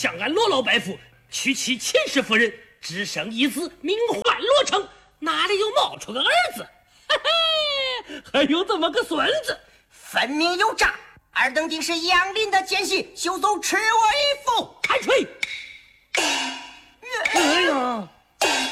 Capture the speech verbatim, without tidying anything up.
向俺罗老伯父娶妻秦氏夫人，只生一子，名唤罗成，哪里又冒出个儿子？嘿嘿，还有这么个孙子， 分明有诈！二等定是杨林的奸细，休走吃我一副！ 开锤！哎呀！